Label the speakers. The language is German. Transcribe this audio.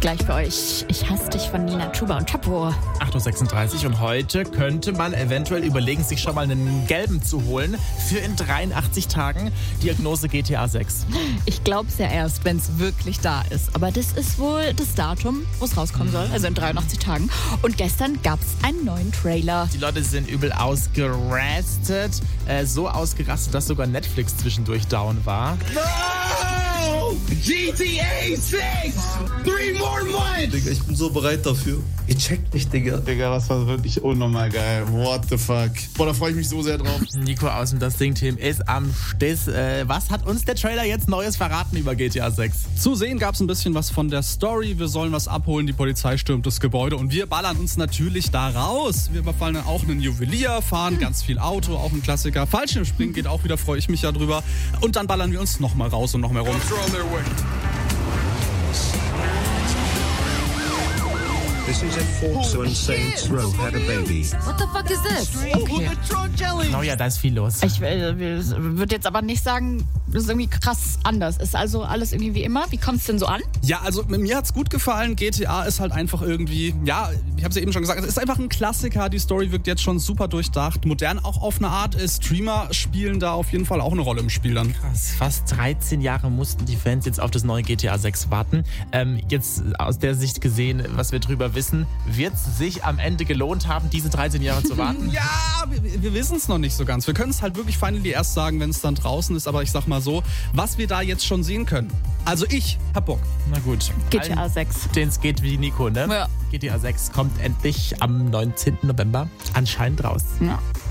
Speaker 1: Gleich für euch. Ich hasse dich von Nina Chuba und Chapo.
Speaker 2: 8.36 Uhr und heute könnte man eventuell überlegen, sich schon mal einen gelben zu holen für in 83 Tagen. Diagnose GTA 6.
Speaker 1: Ich glaube es ja erst, wenn es wirklich da ist. Aber das ist wohl das Datum, wo es rauskommen soll. Also in 83 Tagen. Und gestern gab es einen neuen Trailer.
Speaker 2: Die Leute sind übel ausgerastet. So ausgerastet, dass sogar Netflix zwischendurch down war.
Speaker 3: No! GTA 6! 3 more months!
Speaker 4: Digga, ich bin so bereit dafür. Ihr checkt mich, Digga.
Speaker 5: Digga, das war wirklich unnormal geil. What the fuck? Boah, da freue ich mich so sehr drauf.
Speaker 2: Nico aus dem Das Ding-Team ist am Stiss. Was hat uns der Trailer jetzt Neues verraten über GTA 6?
Speaker 6: Zu sehen gab es ein bisschen was von der Story. Wir sollen was abholen, die Polizei stürmt das Gebäude und wir ballern uns natürlich da raus. Wir überfallen dann auch einen Juwelier, fahren ganz viel Auto, auch ein Klassiker. Fallschirmspringen geht auch wieder, freue ich mich ja drüber. Und dann ballern wir uns nochmal raus und noch mehr rum.
Speaker 7: This is F4 and Saints Row had a baby.
Speaker 1: What the fuck is this? Okay.
Speaker 2: Oh ja, da ist viel los.
Speaker 1: Ich würde jetzt aber nicht sagen, das ist irgendwie krass anders. Ist also alles irgendwie wie immer? Wie kommt es denn so an?
Speaker 6: Ja, also mir hat's gut gefallen. GTA ist halt einfach irgendwie, ja, ich habe es ja eben schon gesagt, es ist einfach ein Klassiker. Die Story wirkt jetzt schon super durchdacht. Modern auch auf eine Art. Streamer spielen da auf jeden Fall auch eine Rolle im Spiel dann.
Speaker 2: Krass, fast 13 Jahre mussten die Fans jetzt auf das neue GTA 6 warten. Jetzt aus der Sicht gesehen, was wir drüber wissen, wird es sich am Ende gelohnt haben, diese 13 Jahre zu warten?
Speaker 6: Ja, wir wissen es noch nicht so ganz. Wir können es halt wirklich finally erst sagen, wenn es dann draußen ist. Aber ich sag mal so, was wir da jetzt schon sehen können. Also ich hab Bock.
Speaker 2: Na gut.
Speaker 1: GTA 6.
Speaker 2: Den es geht wie Nico, ne?
Speaker 1: Ja.
Speaker 2: GTA 6 kommt endlich am 19. November anscheinend raus.
Speaker 1: Ja.